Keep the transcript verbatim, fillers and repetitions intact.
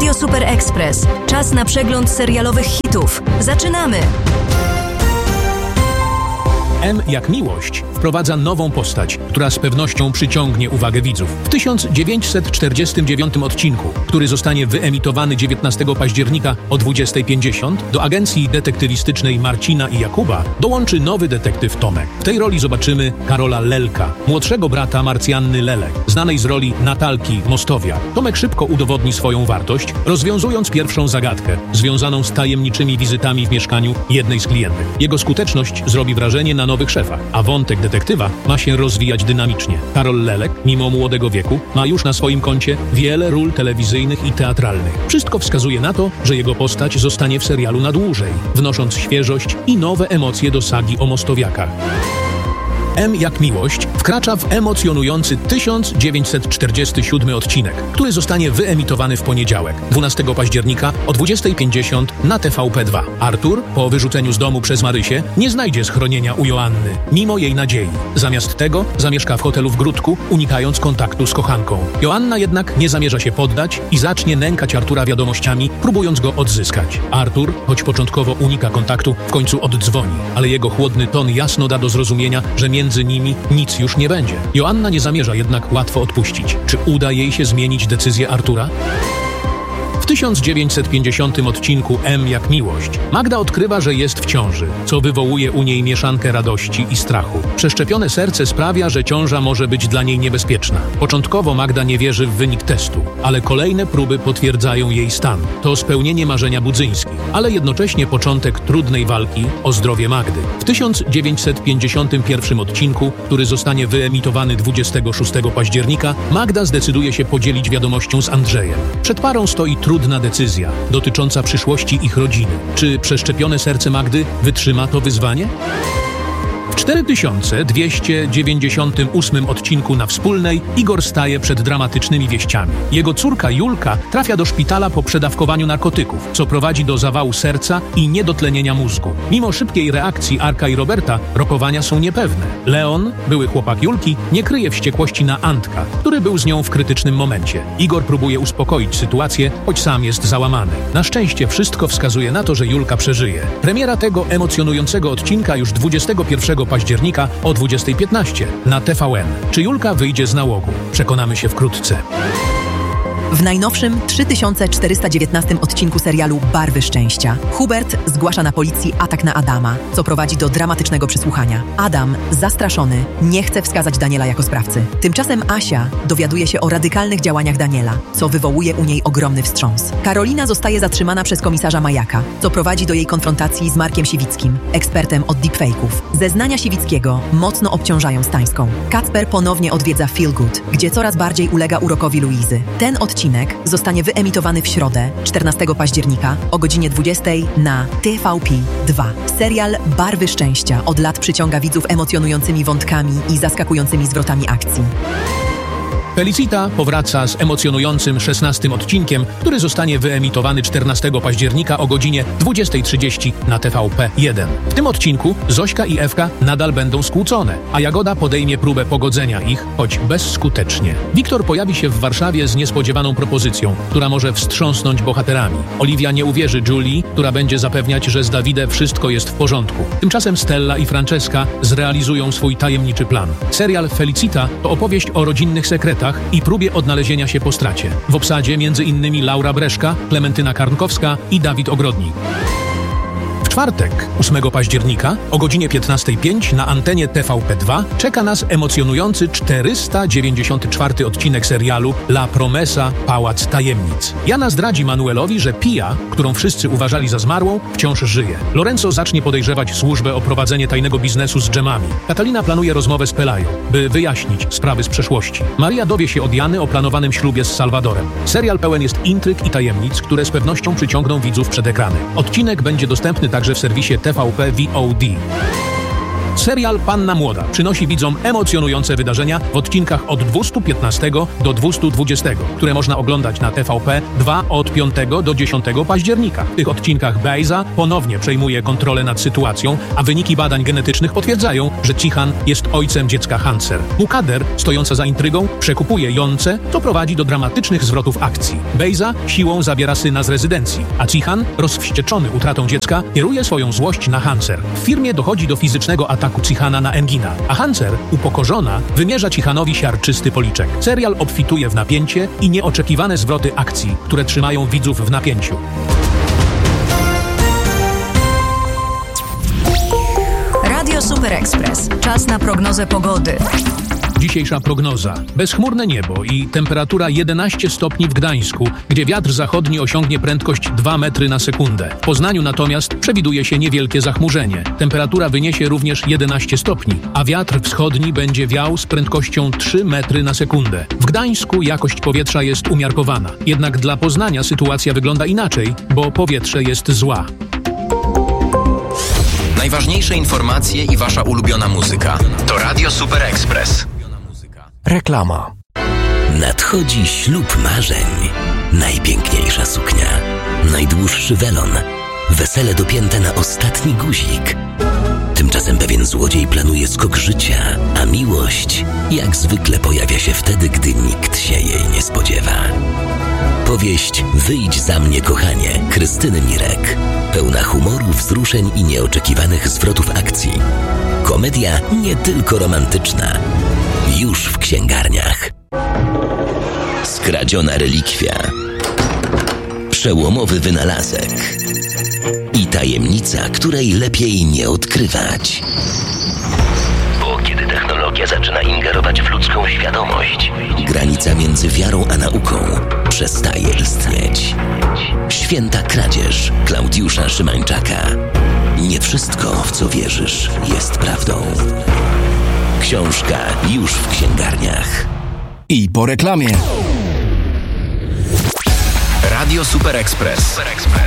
Radio Super Express. Czas na przegląd serialowych hitów. Zaczynamy! M jak miłość wprowadza nową postać, która z pewnością przyciągnie uwagę widzów. W tysiąc dziewięćset czterdziestym dziewiątym odcinku, który zostanie wyemitowany dziewiętnastego października o dwudziestej pięćdziesiąt, do agencji detektywistycznej Marcina i Jakuba dołączy nowy detektyw Tomek. W tej roli zobaczymy Karola Lelka, młodszego brata Marcjanny Lelek, znanej z roli Natalki Mostowia. Tomek szybko udowodni swoją wartość, rozwiązując pierwszą zagadkę, związaną z tajemniczymi wizytami w mieszkaniu jednej z klientek. Jego skuteczność zrobi wrażenie na nowych szefach, a wątek detektywa ma się rozwijać dynamicznie. Karol Lelek, mimo młodego wieku, ma już na swoim koncie wiele ról telewizyjnych i teatralnych. Wszystko wskazuje na to, że jego postać zostanie w serialu na dłużej, wnosząc świeżość i nowe emocje do sagi o Mostowiakach. M jak miłość wkracza w emocjonujący tysiąc dziewięćset czterdziesty siódmy odcinek, który zostanie wyemitowany w poniedziałek, dwunastego października o dwudziestej pięćdziesiąt na T V P dwa. Artur, po wyrzuceniu z domu przez Marysię, nie znajdzie schronienia u Joanny, mimo jej nadziei. Zamiast tego zamieszka w hotelu w Gródku, unikając kontaktu z kochanką. Joanna jednak nie zamierza się poddać i zacznie nękać Artura wiadomościami, próbując go odzyskać. Artur, choć początkowo unika kontaktu, w końcu oddzwoni, ale jego chłodny ton jasno da do zrozumienia, że między Między nimi nic już nie będzie. Joanna nie zamierza jednak łatwo odpuścić. Czy uda jej się zmienić decyzję Artura? W tysiąc dziewięćset pięćdziesiątym odcinku M jak miłość Magda odkrywa, że jest w ciąży, co wywołuje u niej mieszankę radości i strachu. Przeszczepione serce sprawia, że ciąża może być dla niej niebezpieczna. Początkowo Magda nie wierzy w wynik testu, ale kolejne próby potwierdzają jej stan. To spełnienie marzenia Budzyńskich, ale jednocześnie początek trudnej walki o zdrowie Magdy. W tysiąc dziewięćset pięćdziesiątym pierwszym odcinku, który zostanie wyemitowany dwudziestego szóstego października, Magda zdecyduje się podzielić wiadomością z Andrzejem. Przed parą stoi trudna decyzja dotycząca przyszłości ich rodziny. Czy przeszczepione serce Magdy wytrzyma to wyzwanie? W cztery tysiące dwieście dziewięćdziesiątym ósmym odcinku na Wspólnej Igor staje przed dramatycznymi wieściami. Jego córka Julka trafia do szpitala po przedawkowaniu narkotyków, co prowadzi do zawału serca i niedotlenienia mózgu. Mimo szybkiej reakcji Arka i Roberta, rokowania są niepewne. Leon, były chłopak Julki, nie kryje wściekłości na Antka, który był z nią w krytycznym momencie. Igor próbuje uspokoić sytuację, choć sam jest załamany. Na szczęście wszystko wskazuje na to, że Julka przeżyje. Premiera tego emocjonującego odcinka już dwudziestego pierwszego października o dwudziestej piętnaście na T V N. Czy Julka wyjdzie z nałogu? Przekonamy się wkrótce. W najnowszym trzy tysiące czterysta dziewiętnastym odcinku serialu Barwy Szczęścia Hubert zgłasza na policji atak na Adama, co prowadzi do dramatycznego przesłuchania. Adam, zastraszony, nie chce wskazać Daniela jako sprawcy. Tymczasem Asia dowiaduje się o radykalnych działaniach Daniela, co wywołuje u niej ogromny wstrząs. Karolina zostaje zatrzymana przez komisarza Majaka, co prowadzi do jej konfrontacji z Markiem Siwickim, ekspertem od deepfake'ów. Zeznania Siwickiego mocno obciążają Stańską. Kacper ponownie odwiedza Feel Good, gdzie coraz bardziej ulega urokowi Luizy. Ten odcinek Odcinek zostanie wyemitowany w środę, czternastego października o godzinie dwudziestej na T V P dwa. Serial Barwy Szczęścia od lat przyciąga widzów emocjonującymi wątkami i zaskakującymi zwrotami akcji. Felicita powraca z emocjonującym szesnastym odcinkiem, który zostanie wyemitowany czternastego października o godzinie dwudziestej trzydzieści na T V P jeden. W tym odcinku Zośka i Ewka nadal będą skłócone, a Jagoda podejmie próbę pogodzenia ich, choć bezskutecznie. Wiktor pojawi się w Warszawie z niespodziewaną propozycją, która może wstrząsnąć bohaterami. Oliwia nie uwierzy Julii, która będzie zapewniać, że z Dawidem wszystko jest w porządku. Tymczasem Stella i Francesca zrealizują swój tajemniczy plan. Serial Felicita to opowieść o rodzinnych sekretach i próbie odnalezienia się po stracie. W obsadzie między innymi Laura Breszka, Klementyna Karnkowska i Dawid Ogrodnik. W czwartek, ósmego października o godzinie piętnastej pięć na antenie T V P dwa czeka nas emocjonujący czterysta dziewięćdziesiąty czwarty odcinek serialu La Promesa – Pałac Tajemnic. Jana zdradzi Manuelowi, że Pia, którą wszyscy uważali za zmarłą, wciąż żyje. Lorenzo zacznie podejrzewać służbę o prowadzenie tajnego biznesu z dżemami. Katalina planuje rozmowę z Pelają, by wyjaśnić sprawy z przeszłości. Maria dowie się od Jany o planowanym ślubie z Salwadorem. Serial pełen jest intryg i tajemnic, które z pewnością przyciągną widzów przed ekrany. Odcinek będzie dostępny także w serwisie T V P V O D. Serial Panna Młoda przynosi widzom emocjonujące wydarzenia w odcinkach od dwieście piętnaście do dwieście dwadzieścia, które można oglądać na T V P dwa od piątego do dziesiątego października. W tych odcinkach Bejza ponownie przejmuje kontrolę nad sytuacją, a wyniki badań genetycznych potwierdzają, że Cihan jest ojcem dziecka Hanser. Mukader, stojąca za intrygą, przekupuje Jonce, co prowadzi do dramatycznych zwrotów akcji. Bejza siłą zabiera syna z rezydencji, a Cihan, rozwścieczony utratą dziecka, kieruje swoją złość na Hanser. W firmie dochodzi do fizycznego ataku Cihana na Engina, a Hanser, upokorzona, wymierza Cihanowi siarczysty policzek. Serial obfituje w napięcie i nieoczekiwane zwroty akcji, które trzymają widzów w napięciu. Radio Super Express. Czas na prognozę pogody. Dzisiejsza prognoza. Bezchmurne niebo i temperatura jedenaście stopni w Gdańsku, gdzie wiatr zachodni osiągnie prędkość dwa metry na sekundę. W Poznaniu natomiast przewiduje się niewielkie zachmurzenie. Temperatura wyniesie również jedenaście stopni, a wiatr wschodni będzie wiał z prędkością trzy metry na sekundę. W Gdańsku jakość powietrza jest umiarkowana. Jednak dla Poznania sytuacja wygląda inaczej, bo powietrze jest zła. Najważniejsze informacje i wasza ulubiona muzyka. To Radio Super Express. Reklama. Nadchodzi ślub marzeń. Najpiękniejsza suknia. Najdłuższy welon. Wesele dopięte na ostatni guzik. Tymczasem pewien złodziej planuje skok życia, a miłość jak zwykle pojawia się wtedy, gdy nikt się jej nie spodziewa. Powieść Wyjdź za mnie, kochanie, Krystyny Mirek. Pełna humoru, wzruszeń i nieoczekiwanych zwrotów akcji. Komedia nie tylko romantyczna. Już w księgarniach. Skradziona relikwia. Przełomowy wynalazek. I tajemnica, której lepiej nie odkrywać. Bo kiedy technologia zaczyna ingerować w ludzką świadomość, granica między wiarą a nauką przestaje istnieć. Święta kradzież Klaudiusza Szymańczaka. Nie wszystko, w co wierzysz, jest prawdą. Książka już w księgarniach. I po reklamie. Radio Super Express.